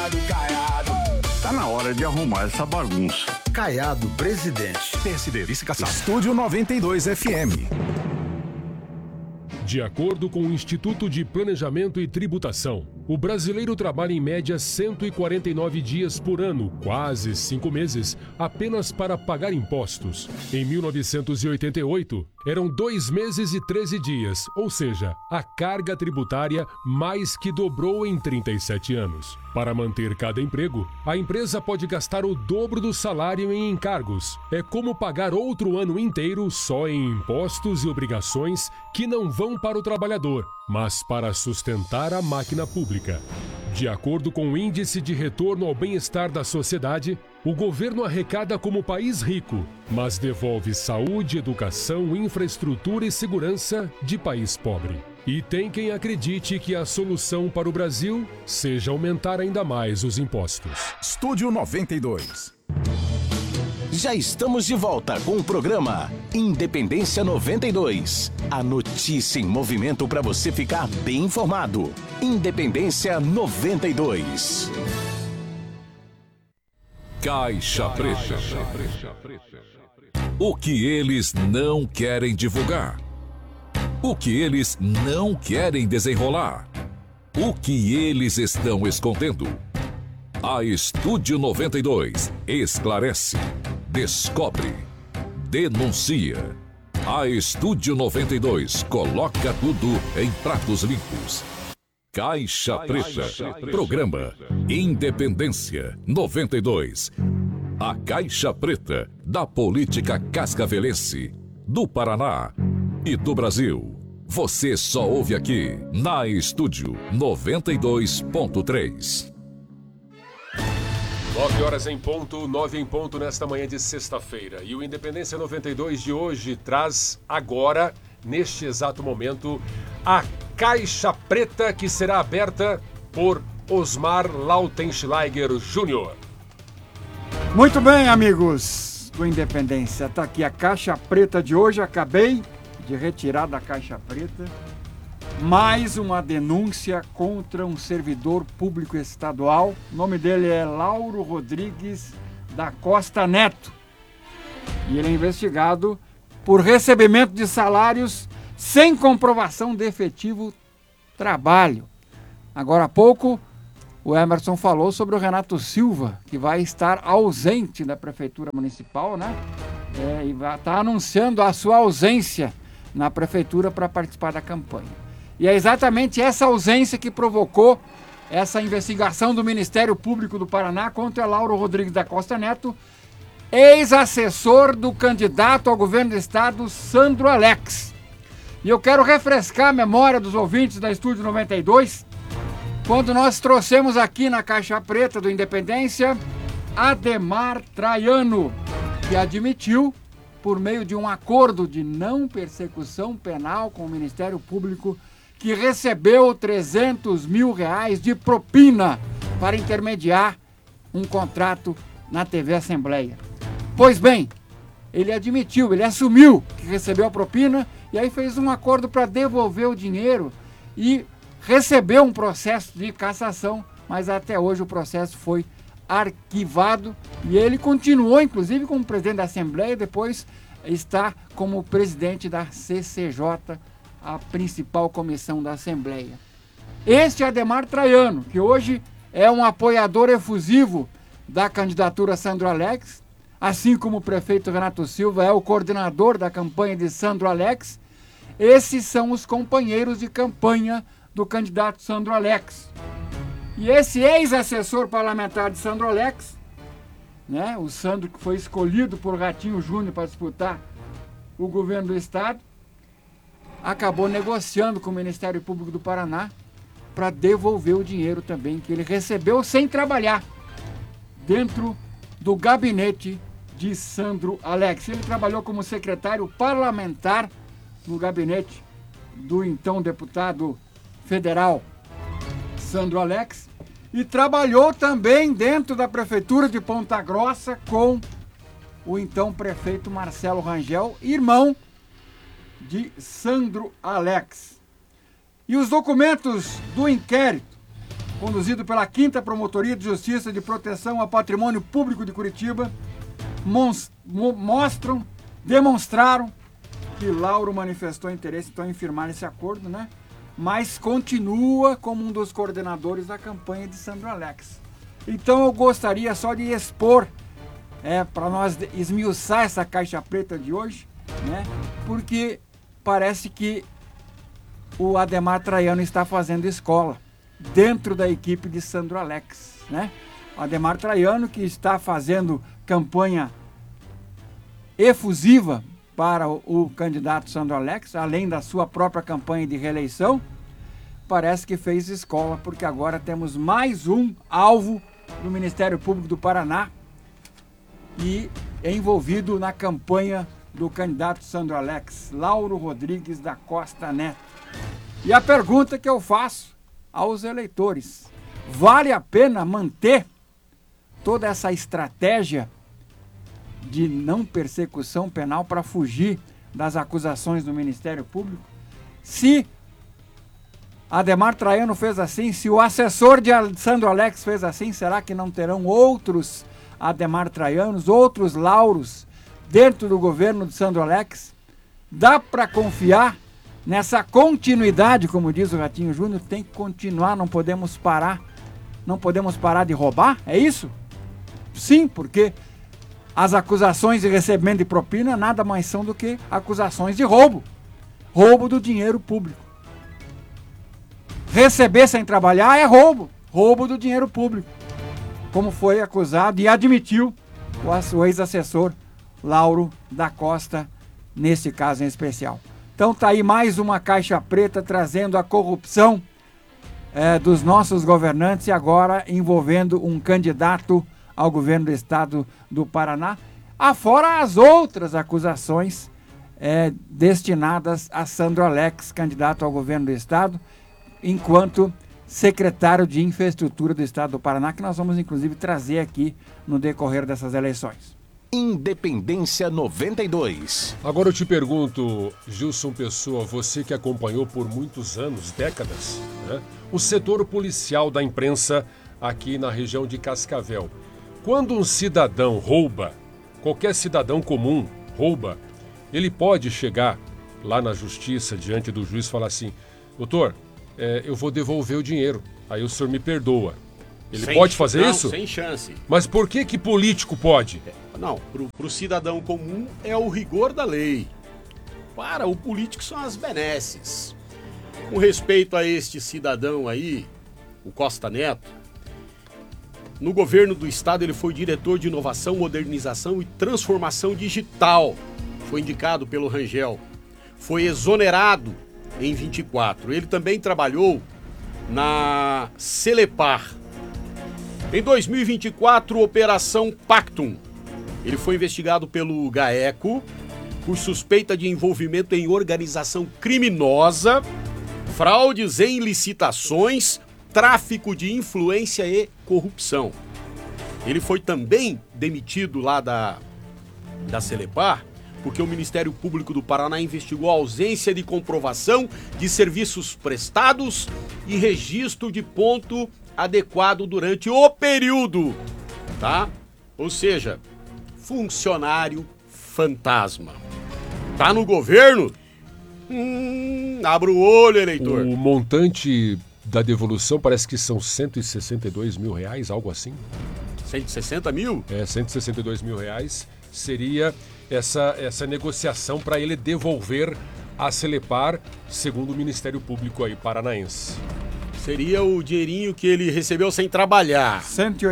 Tá na hora de arrumar essa bagunça. Caiado, presidente. PSD, vice-caçado. Estúdio 92 FM. De acordo com o Instituto de Planejamento e Tributação, o brasileiro trabalha em média 149 dias por ano, quase 5 meses, apenas para pagar impostos. Em 1988, eram 2 meses e 13 dias, ou seja, a carga tributária mais que dobrou em 37 anos. Para manter cada emprego, a empresa pode gastar o dobro do salário em encargos. É como pagar outro ano inteiro só em impostos e obrigações que não vão para o trabalhador, mas para sustentar a máquina pública. De acordo com o Índice de Retorno ao Bem-Estar da Sociedade, o governo arrecada como país rico, mas devolve saúde, educação, infraestrutura e segurança de país pobre. E tem quem acredite que a solução para o Brasil seja aumentar ainda mais os impostos. Estúdio 92. Já estamos de volta com o programa Independência 92. A notícia em movimento para você ficar bem informado. Independência 92. Caixa Preta. O que eles não querem divulgar. O que eles não querem desenrolar. O que eles estão escondendo. A Estúdio 92 esclarece, descobre, denuncia. A Estúdio 92 coloca tudo em pratos limpos. Caixa Preta. Programa Independência 92. A Caixa Preta da política cascavelense, do Paraná e do Brasil. Você só ouve aqui na Estúdio 92.3. 9 horas em ponto, 9 em ponto nesta manhã de sexta-feira. E o Independência 92 de hoje traz agora, neste exato momento, a Caixa Preta que será aberta por Osmar Lautenschlager Jr. Muito bem, amigos do Independência. Está aqui a Caixa Preta de hoje. Acabei de retirar da Caixa Preta mais uma denúncia contra um servidor público estadual. O nome dele é Lauro Rodrigues da Costa Neto. E ele é investigado por recebimento de salários sem comprovação de efetivo trabalho. Agora há pouco, o Emerson falou sobre o Renato Silva, que vai estar ausente da Prefeitura Municipal, né? E vai estar anunciando a sua ausência na Prefeitura para participar da campanha. E é exatamente essa ausência que provocou essa investigação do Ministério Público do Paraná contra Lauro Rodrigues da Costa Neto, ex-assessor do candidato ao governo do estado, Sandro Alex. E eu quero refrescar a memória dos ouvintes da Estúdio 92, quando nós trouxemos aqui na Caixa Preta do Independência, Ademar Traiano, que admitiu, por meio de um acordo de não persecução penal com o Ministério Público, que recebeu 300 mil reais de propina para intermediar um contrato na TV Assembleia. Pois bem, ele admitiu, ele assumiu que recebeu a propina e aí fez um acordo para devolver o dinheiro e recebeu um processo de cassação, mas até hoje o processo foi arquivado e ele continuou, inclusive, como presidente da Assembleia, depois está como presidente da CCJ, a principal comissão da Assembleia. Este é Ademar Traiano, que hoje é um apoiador efusivo da candidatura Sandro Alex, assim como o prefeito Renato Silva é o coordenador da campanha de Sandro Alex. Esses são os companheiros de campanha do candidato Sandro Alex. E esse ex-assessor parlamentar de Sandro Alex, né, o Sandro que foi escolhido por Ratinho Júnior para disputar o governo do estado, acabou negociando com o Ministério Público do Paraná para devolver o dinheiro também que ele recebeu sem trabalhar dentro do gabinete de Sandro Alex. Ele trabalhou como secretário parlamentar no gabinete do então deputado federal Sandro Alex e trabalhou também dentro da Prefeitura de Ponta Grossa com o então prefeito Marcelo Rangel, irmão de Sandro Alex. E os documentos do inquérito conduzido pela 5ª Promotoria de Justiça de Proteção ao Patrimônio Público de Curitiba, demonstraram que Lauro manifestou interesse então, em firmar esse acordo, né? Mas continua como um dos coordenadores da campanha de Sandro Alex. Então eu gostaria só de expor, para nós esmiuçar essa caixa preta de hoje, né? Porque parece que o Adhemar Traiano está fazendo escola dentro da equipe de Sandro Alex, né? O Adhemar Traiano que está fazendo campanha efusiva para o candidato Sandro Alex, além da sua própria campanha de reeleição, parece que fez escola, porque agora temos mais um alvo do Ministério Público do Paraná e é envolvido na campanha do candidato Sandro Alex, Lauro Rodrigues da Costa Neto. E a pergunta que eu faço aos eleitores: vale a pena manter toda essa estratégia de não persecução penal para fugir das acusações do Ministério Público? Se Adhemar Traiano fez assim, se o assessor de Sandro Alex fez assim, será que não terão outros Adhemar Traianos, outros Lauros dentro do governo de Sandro Alex? Dá para confiar nessa continuidade, como diz o Ratinho Júnior? Tem que continuar, não podemos parar de roubar, é isso? Sim, porque as acusações de recebimento de propina nada mais são do que acusações de roubo do dinheiro público. Receber sem trabalhar é roubo do dinheiro público, como foi acusado e admitiu o ex-assessor Lauro da Costa, nesse caso em especial. Então tá aí mais uma caixa preta trazendo a corrupção dos nossos governantes e agora envolvendo um candidato ao governo do estado do Paraná, afora as outras acusações destinadas a Sandro Alex, candidato ao governo do estado, enquanto secretário de Infraestrutura do estado do Paraná, que nós vamos inclusive trazer aqui no decorrer dessas eleições. Independência 92. Agora eu te pergunto, Gilson Pessoa, você que acompanhou por muitos anos, décadas, né, o setor policial da imprensa aqui na região de Cascavel. Quando um cidadão rouba, qualquer cidadão comum rouba, ele pode chegar lá na justiça, diante do juiz, e falar assim: doutor, eu vou devolver o dinheiro, aí o senhor me perdoa. Ele pode fazer isso? Sem chance. Mas por que político pode? Não, pro cidadão comum é o rigor da lei. Para o político são as benesses. Com respeito a este cidadão aí, o Costa Neto, no governo do estado ele foi diretor de inovação, modernização e transformação digital. Foi indicado pelo Rangel. Foi exonerado em 24. Ele também trabalhou na Celepar. Em 2024, Operação Pactum. Ele foi investigado pelo GAECO por suspeita de envolvimento em organização criminosa, fraudes em licitações, tráfico de influência e corrupção. Ele foi também demitido lá da Celepar porque o Ministério Público do Paraná investigou a ausência de comprovação de serviços prestados e registro de ponto adequado durante o período, tá? Ou seja, funcionário fantasma. Tá no governo? Abra o olho, eleitor. O montante da devolução parece que são 162 mil reais, algo assim. 160 mil? 162 mil reais seria essa negociação para ele devolver a Celepar, segundo o Ministério Público aí paranaense. Seria o dinheirinho que ele recebeu sem trabalhar.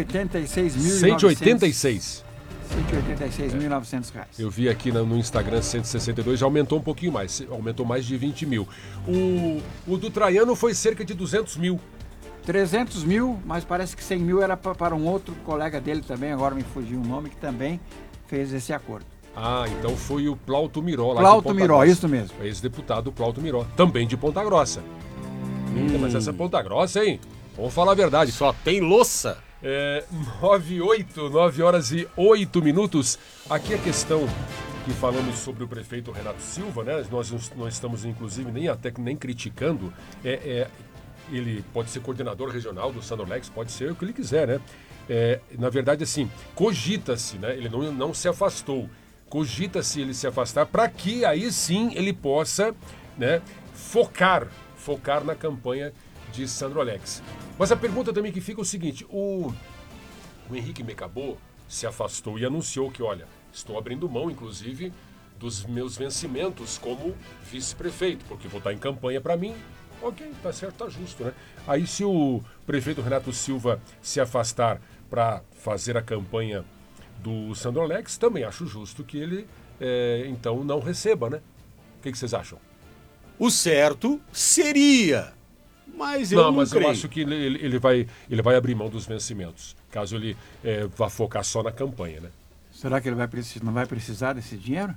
186. 186.900 reais. Eu vi aqui no Instagram 162, já aumentou um pouquinho mais, aumentou mais de 20 mil. O do Traiano foi cerca de 200 mil. 300 mil, mas parece que 100 mil era para um outro colega dele também, agora me fugiu o nome, que também fez esse acordo. Ah, então foi o Plauto Miró lá Plauto de Ponta Miró, Grossa. isso mesmo. Ex-deputado Plauto Miró, também de Ponta Grossa. Mas essa Ponta Grossa, hein? Vamos falar a verdade. Só tem louça. 9 horas e 8 minutos. Aqui a questão que falamos sobre o prefeito Renato Silva, né? Nós não estamos, inclusive, nem criticando. ele pode ser coordenador regional do Sandrolex, pode ser o que ele quiser, né? Na verdade, assim, cogita-se, né? Ele não se afastou. Cogita-se ele se afastar para que aí sim ele possa, né, focar na campanha de Sandrolex. Mas a pergunta também que fica é o seguinte, o Henrique Mecabô se afastou e anunciou que, olha, estou abrindo mão, inclusive, dos meus vencimentos como vice-prefeito, porque vou estar em campanha para mim. Ok, tá certo, tá justo, né? Aí se o prefeito Renato Silva se afastar para fazer a campanha do Sandrolex, também acho justo que ele, então, não receba, né? O que vocês acham? O certo seria, mas eu não creio. Eu acho que ele vai abrir mão dos vencimentos, caso ele vá focar só na campanha, né? Será que ele não vai precisar desse dinheiro?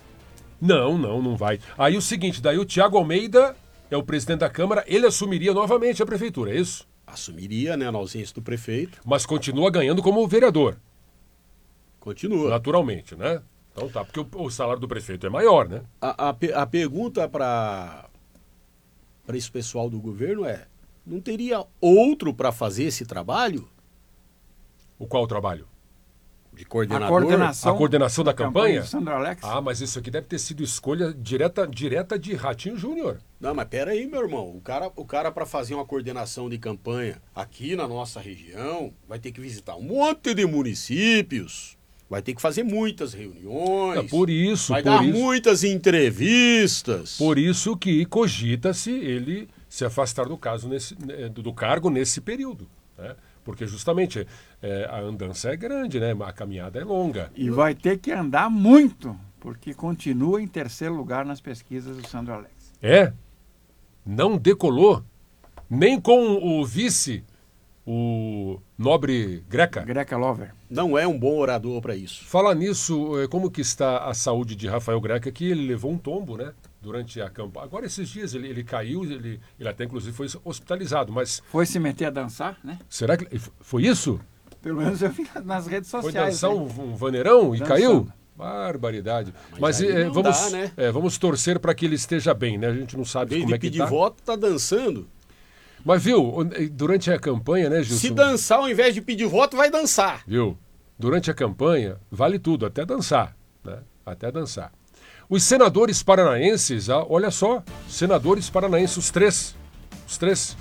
Não vai. Aí o seguinte, daí o Thiago Almeida é o presidente da Câmara, ele assumiria novamente a prefeitura, é isso? Assumiria, né, na ausência do prefeito. Mas continua ganhando como vereador. Continua. Naturalmente, né? Então tá, porque o salário do prefeito é maior, né? A pergunta para esse pessoal do governo é, não teria outro para fazer esse trabalho? O qual trabalho? De coordenador? A coordenação da campanha? Do Sandrolex? Ah, mas isso aqui deve ter sido escolha direta de Ratinho Júnior. Não, mas pera aí, meu irmão. O cara para fazer uma coordenação de campanha aqui na nossa região vai ter que visitar um monte de municípios, vai ter que fazer muitas reuniões. Vai dar muitas entrevistas. Por isso que cogita-se ele se afastar do cargo nesse período, né? Porque justamente a andança é grande, né? A caminhada é longa. E vai ter que andar muito, porque continua em terceiro lugar nas pesquisas do Sandrolex. Não decolou, nem com o vice, o nobre Greca. Greca Lover. Não é um bom orador para isso. Falar nisso, como que está a saúde de Rafael Greca, que ele levou um tombo, né? Durante a campanha. Agora, esses dias, ele caiu, ele até, inclusive, foi hospitalizado, mas... Foi se meter a dançar, né? Será que... Foi isso? Pelo menos eu vi nas redes sociais. Foi dançar né? um vaneirão e caiu? Barbaridade. Mas vamos, dá, né? Vamos torcer para que ele esteja bem, né? A gente não sabe como é que está. Pedir voto, tá dançando. Mas, viu, durante a campanha, né, Gilson? Se dançar ao invés de pedir voto, vai dançar. Viu? Durante a campanha, vale tudo, até dançar, né? Até dançar. Os senadores paranaenses, olha só, senadores paranaenses, os três,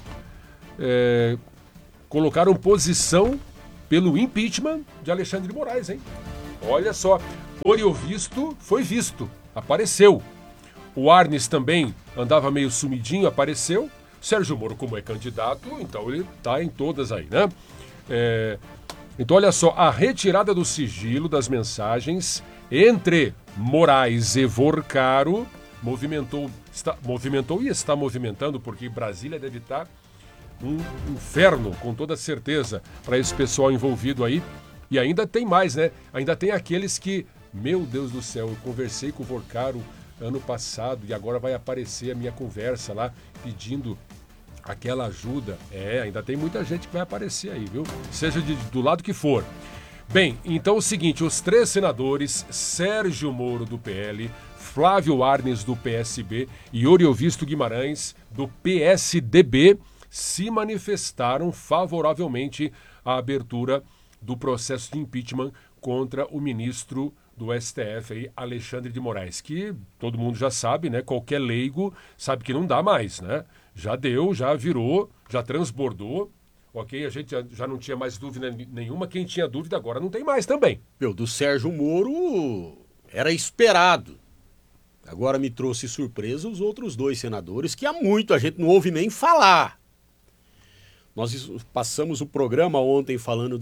colocaram posição pelo impeachment de Alexandre de Moraes, hein? Olha só, Oriovisto foi visto, apareceu. O Arnes também andava meio sumidinho, apareceu. Sérgio Moro, como é candidato, então ele está em todas aí, né? Então, olha só, a retirada do sigilo das mensagens entre Moraes e Vorcaro movimentou e está movimentando, porque Brasília deve estar um inferno, com toda certeza, para esse pessoal envolvido aí. E ainda tem mais, né? Ainda tem aqueles que, meu Deus do céu, eu conversei com o Vorcaro ano passado e agora vai aparecer a minha conversa lá pedindo aquela ajuda. Ainda tem muita gente que vai aparecer aí, viu? Seja do lado que for. Bem, então é o seguinte, os três senadores, Sérgio Moro do PL, Flávio Arnes do PSB e Oriovisto Guimarães do PSDB, se manifestaram favoravelmente à abertura do processo de impeachment contra o ministro do STF, aí, Alexandre de Moraes, que todo mundo já sabe, né? Qualquer leigo sabe que não dá mais, né? Já deu, já virou, já transbordou, ok? A gente já não tinha mais dúvida nenhuma. Quem tinha dúvida agora não tem mais também. Do Sérgio Moro era esperado. Agora me trouxe surpresa os outros dois senadores, que há muito a gente não ouve nem falar. Nós passamos o programa ontem falando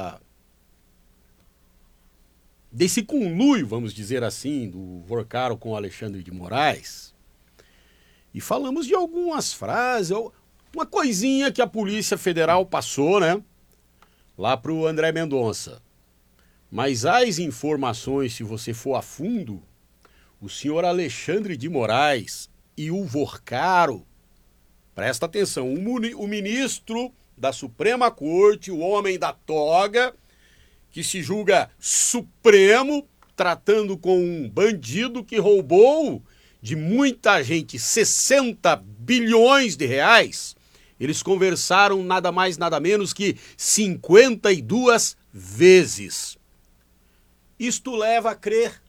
desse conluio, vamos dizer assim, do Vorcaro com o Alexandre de Moraes. E falamos de algumas frases, uma coisinha que a Polícia Federal passou, né? Lá para o André Mendonça. Mas as informações, se você for a fundo, o senhor Alexandre de Moraes e o Vorcaro, presta atenção, o ministro da Suprema Corte, o homem da toga, que se julga supremo, tratando com um bandido que roubou de muita gente 60 bilhões de reais, Eles conversaram nada mais, nada menos que 52 vezes. Isto leva a crer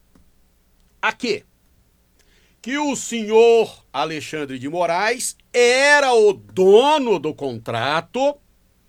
a quê? Que o senhor Alexandre de Moraes era o dono do contrato,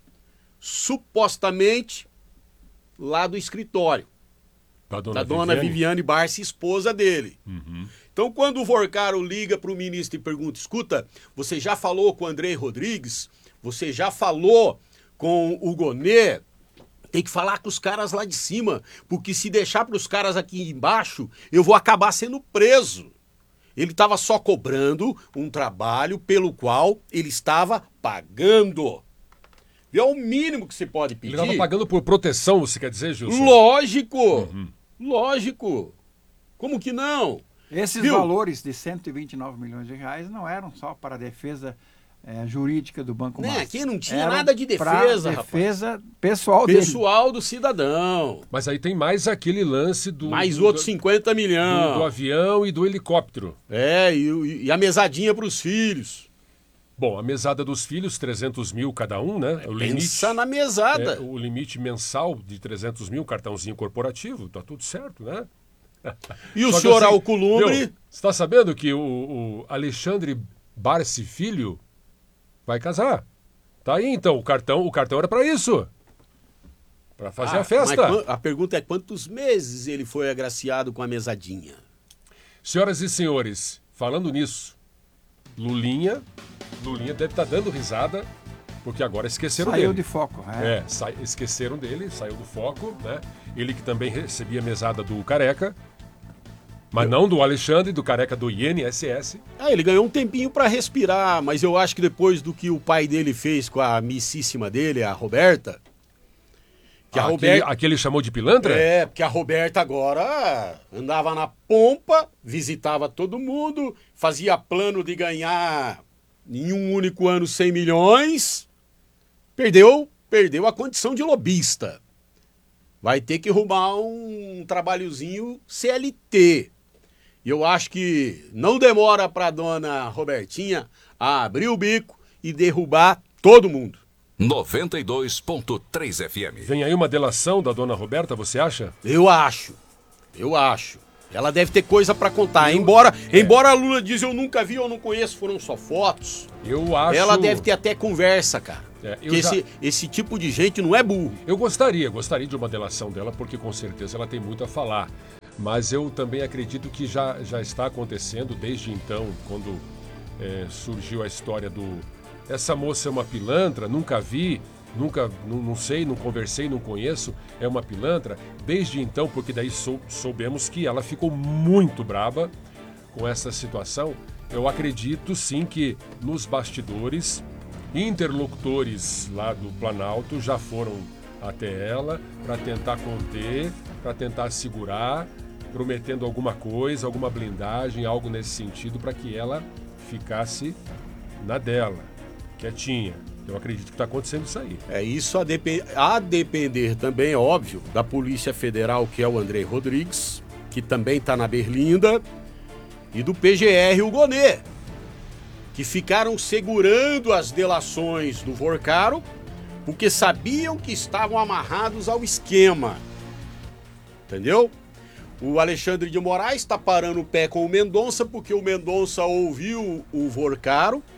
supostamente, lá do escritório. Da dona Viviane Barsi, esposa dele. Então, quando o Vorcaro liga para o ministro e pergunta, escuta, você já falou com o Andrei Rodrigues? Você já falou com o Gonê? Tem que falar com os caras lá de cima, porque se deixar para os caras aqui embaixo, eu vou acabar sendo preso. Ele estava só cobrando um trabalho pelo qual ele estava pagando. É o mínimo que você pode pedir. Ele estava pagando por proteção, você quer dizer, Gilson? Lógico, lógico. Como que não? Esses valores de 129 milhões de reais não eram só para a defesa jurídica do Banco Master. Aqui não tinha nada de defesa, rapaz. Defesa pessoal dele. Pessoal do cidadão. Mas aí tem mais aquele lance do... Mais outros 50 milhões. Do avião e do helicóptero. E a mesadinha para os filhos. Bom, a mesada dos filhos, 300 mil cada um, né? O limite, pensa na mesada. O limite mensal de 300 mil, cartãozinho corporativo, tá tudo certo, né? E o senhor Alcolumbre... Você está sabendo que o Alexandre Barsi Filho vai casar? Tá aí, então, o cartão era para isso. Para fazer a festa. Mas a pergunta é quantos meses ele foi agraciado com a mesadinha? Senhoras e senhores, falando nisso, Lulinha deve estar dando risada, porque agora esqueceram dele. Saiu de foco. Esqueceram dele, saiu do foco, né? Ele que também recebia mesada do Careca, mas não do Alexandre, do Careca do INSS. Ele ganhou um tempinho para respirar, mas eu acho que depois do que o pai dele fez com a missíssima dele, a Roberta... Aqui ele chamou de pilantra? Porque a Roberta agora andava na pompa, visitava todo mundo, fazia plano de ganhar em um único ano 100 milhões, perdeu a condição de lobista. Vai ter que arrumar um trabalhozinho CLT. E eu acho que não demora para dona Robertinha abrir o bico e derrubar todo mundo. 92.3 FM. Vem aí uma delação da dona Roberta, você acha? Eu acho. Ela deve ter coisa pra contar. Embora a Lula diz eu nunca vi, eu não conheço, foram só fotos. Eu acho. Ela deve ter até conversa, cara. Esse tipo de gente não é burro. Eu gostaria de uma delação dela, porque com certeza ela tem muito a falar. Mas eu também acredito que já está acontecendo desde então, quando surgiu a história do... Essa moça é uma pilantra, nunca vi, não sei, não conversei, não conheço, é uma pilantra. Desde então, porque daí soubemos que ela ficou muito braba com essa situação. Eu acredito sim que nos bastidores, interlocutores lá do Planalto já foram até ela para tentar conter, para tentar segurar, prometendo alguma coisa, alguma blindagem, algo nesse sentido, para que ela ficasse na dela. Quietinha. Eu acredito que está acontecendo isso aí. Isso a depender também, óbvio, da Polícia Federal, que é o Andrei Rodrigues, que também está na Berlinda, e do PGR, o Gonê, que ficaram segurando as delações do Vorcaro, porque sabiam que estavam amarrados ao esquema. Entendeu? O Alexandre de Moraes está parando o pé com o Mendonça, porque o Mendonça ouviu o Vorcaro,